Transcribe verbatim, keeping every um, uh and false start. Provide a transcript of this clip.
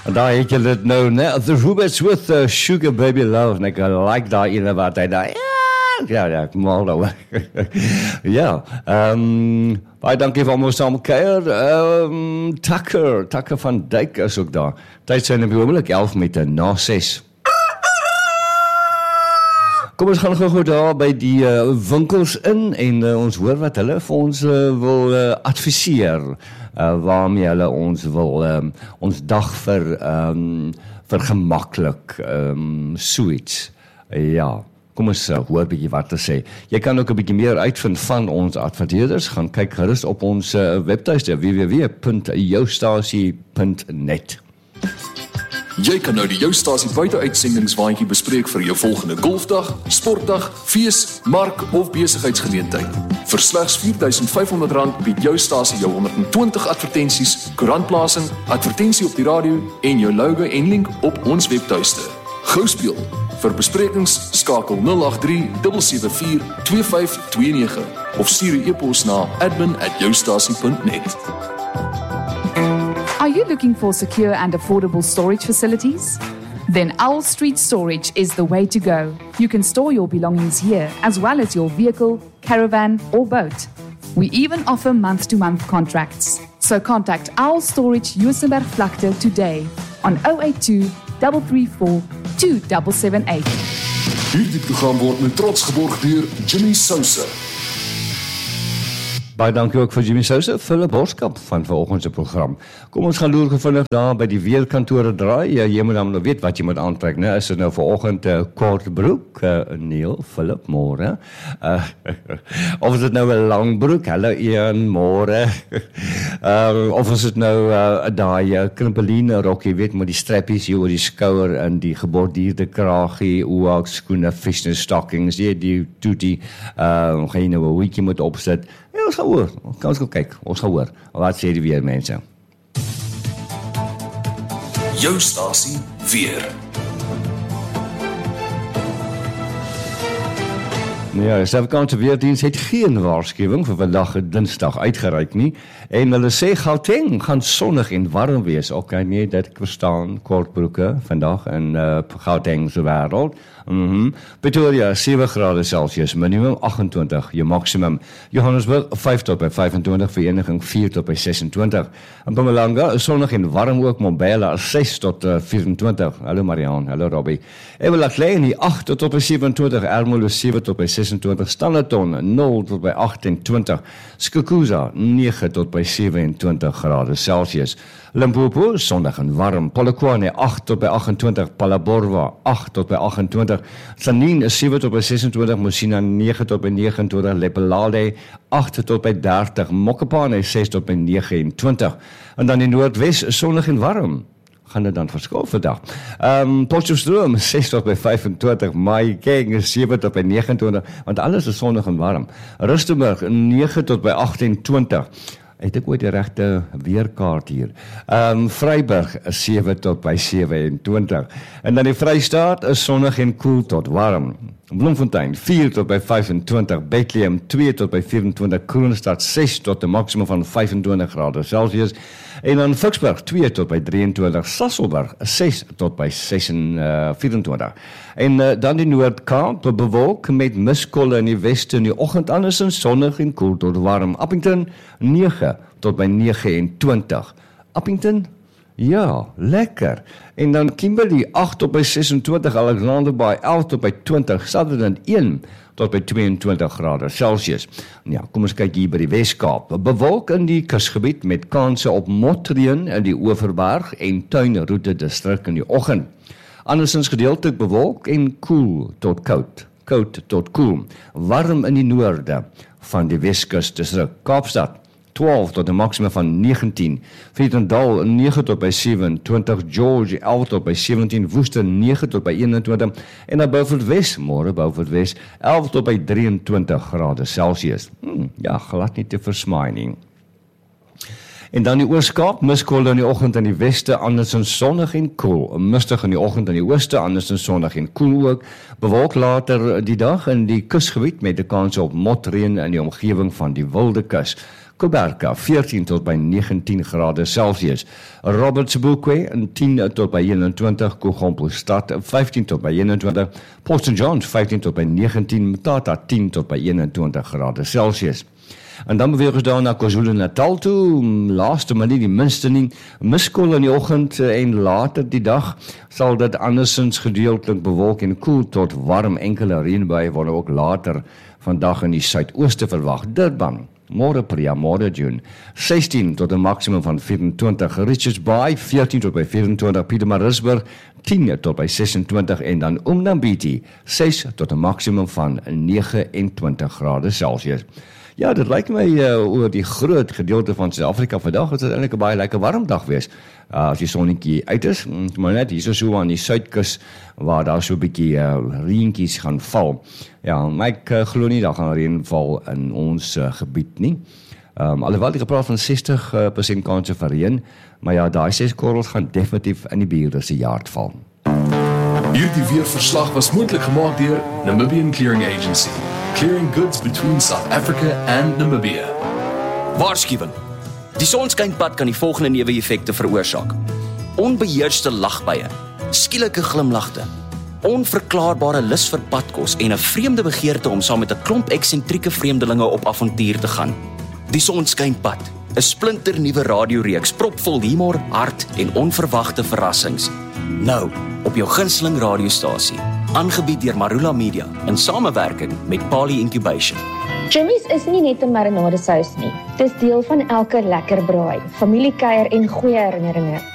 En daar het jy dit nou, né? The Rubettes with uh, Sugar Baby Love. En ek like daai ene wat hy daar, ja, ja, ja, ek mal daar. ja, ehm, um, baie dankie vir almal saam kuier. Ehm, um, Tucker, Tucker van Dijk is ook daar. Tyd sy in die oomblik elf met een na ses. Kom ons gaan gou daar by die uh, winkels in en uh, ons hoor wat hulle vir ons uh, wil uh, adviseer. Uh, waarmee hulle ons wil um, ons dag ver, um, vergemaklik, um, soets. Uh, ja, kom ons uh, hoor bietjie wat te sê. Jy kan ook 'n bietjie meer uitvind van ons adverteerders. Gaan kyk gerus op ons uh, webtuiste w w w punt joustasie punt net. Jy kan nou die Joustasie buiteuitsendings-waandjie bespreek vir jou volgende golfdag, sportdag, fees, mark of besigheidsgeleentheid. Vir slegs vier duisend vyf honderd rand bied Joustasie jou honderd en twintig advertensies, koerantplasing, advertensie op die radio en jou logo en link op ons webtuiste. Gou speel. Vir besprekings skakel nul agt drie sewe vier twee vyf twee nege of stuur 'n e-pos na admin at joustasie punt net. Are you looking for secure and affordable storage facilities? Then Owl Street Storage is the way to go. You can store your belongings here, as well as your vehicle, caravan, or boat. We even offer month-to-month contracts. So contact Owl Storage Juisenberg Vlakte today on zero eight two, three three four, two seven seven eight. Hierdie program word met trots geborg deur Jimmy Sousa. Baie dankie ook vir Jimmy Sousa vir die boodskap van vanoggend se program. Kom ons gaan loer gevindig daar by die weerkantore draai. Ja, jy moet dan nou weet wat jy moet aantrek, né? Is dit nou vanoggend 'n uh, kort broek, uh, Neil, Philip, môre. Uh, of is dit nou 'n lang broek? Hallo Ian, môre. uh, of is dit nou 'n uh, daai uh, krimpeline rokkie, weet met die strappies hier oor die skouer en die geborduurde kragie, oak skoene, fishnet stockings, die die toetie, uh, gaan jy nou 'n hoedjie moet opsit. Ja, ons gaan hoor. Kan ons gaan kyk. Ons gaan hoor. Wat sê die weer mense? Joustasie weer. Ja, die Suid-Afrikaanse Weerdienste het geen waarskuwing vir vandag Dinsdag uitgereik nie. En hulle sê Gauteng gaan sonnig en warm wees. Ok, nee, dit ek verstaan, kortbroeke vandag in uh, Gauteng se wêreld. Mm-hmm. Pretoria sewe grade Celsius, minimum agt en twintig, jou maksimum. Johannesburg vyf tot by vyf en twintig, Vereniging vier tot by ses en twintig. En Mpumalanga sonnig en warm ook, Mbombela ses tot vyf en twintig. Hallo Marianne, hallo Robbie. Eweladleni agt tot by sewe en twintig, Ermelo sewe tot by ses en twintig, Standerton nul tot by agt en twintig, Skukuza nege tot by sewe en twintig grade Celsius. Limpopo sonnig en warm, Polokwane agt tot by agt en twintig, Palaborwa agt tot by agt en twintig, Sanin sewe tot by ses en twintig, Musina nege tot by nege en twintig, Lepelale agt tot by dertig, Mokopane ses tot by nege en twintig. En dan in Noordwes sonnig en warm. Gaan dit dan verskil vandag. Um, Potchefstroom ses tot by vyf en twintig, Mahikeng sewe tot by nege en twintig, want alles is sonnig en warm. Rustenburg nege tot by agt en twintig. Het ek ooit die regte weerkaart hier. Um, Vryburg sewe tot by sewe en twintig. En dan die Vrystaat is sonnig en koel tot warm. Bloemfontein vier tot by vyf en twintig, Bethlehem twee tot by vyf en twintig, Kroonstad ses tot 'n maksimum van vyf en twintig grade Celsius. En dan Vicksburg twee tot by drie en twintig, Sasolburg ses tot by vyf en twintig. En uh, dan die Noord-Kaap bewolk met miskolle in die weste in die oggend, andersins sonnig en koel tot warm. Appington nege tot by nege en twintig. Appington, ja, lekker. En dan Kimberley agt tot by ses en twintig, Alexander Bay elf tot by twintig, Sutherland een tot by twee en twintig grade Celsius. Ja, kom ons kyk hier by die Wes-Kaap. Bewolk in die kusgebied met kanse op motreën in die Oeverberg en Tuinroete distrik in die oggend. Andersins gedeeltelik bewolk en koel tot koud. Koud tot koel. Warm in die noorde van die Weskus distrik. Kaapstad twaalf tot 'n maksimum van negentien. Vredendal nege tot by sewe en twintig, George elf tot by sewentien, Woester nege tot by een en twintig en dan Beaufort Wes, môre Beaufort Wes elf tot by drie en twintig grade Celsius. Hmm, ja, glad nie te versmaai nie. En dan die Oos-Kaap, miskolle in die oggend in die weste, andersins sonnig en koel. Mistig in die oggend in die ooste, andersins sonnig en koel ook. Bewolk later die dag in die kusgebied met 'n kans op motreën in die omgewing van die Wilde Kus. Kuberka veertien tot by negentien grade Celsius. Roberts Bukwe tien tot by eenentwintig, Kugompo-Stad vyftien tot by eenentwintig, Port Saint Johns vyftien tot by negentien, Mthatha tien tot by eenentwintig grade Celsius. En dan beweeg ons daar na KwaZulu-Natal toe, laaste maar nie die minste nie, miskol in die oggend en later die dag sal dit andersins gedeeltelik bewolk en koel tot warm, enkele reënbuie word ook later vandag in die suidooste verwag. Durban, môre Priya, môre June, sestien tot 'n maksimum van vyfentwintig, Richards Bay veertien tot by vyfentwintig, Pietermaritzburg tien tot by sesentwintig en dan Umnambiti ses tot 'n maksimum van negenentwintig grade Celsius. Ja, dit lyk my uh, oor die groot gedeelte van Suid-Afrika vandag, het dit eintlik 'n baie lekker warm dag wees. Uh, as die sonnetjie uit is, maar net hier so aan die suidkus waar daar so 'n bietjie uh, reentjies gaan val. Ja, maar ek uh, glo nie daar gaan reën val in ons uh, gebied nie. Um, alhoewel die gepraat van sestig persent kans vir reën, maar ja, daai ses korrels gaan definitief in die buurde se jaard val. Hierdie weerverslag was moontlik gemaak deur Namibian Clearing Agency. Clearing goods between South Africa and Namibia. Waarskuwing. Die sonskynpad kan die volgende neeweffekte veroorsaak: onbeheerste lagbuie, skielike glimlagte, onverklaarbare lus vir padkos en 'n vreemde begeerte om saam met 'n klomp eksentrieke vreemdelinge op avontuur te gaan. Die sonskynpad, 'n splinternuwe radioreeks propvol humor, hart en onverwagte verrassings. Nou op jou gunsteling radiostasie, aangebied deur Marula Media in samewerking met Pali Incubation. Jimmy's is nie net 'n marinadesous nie. Dis deel van elke lekker braai, familiekuier en goeie herinneringe.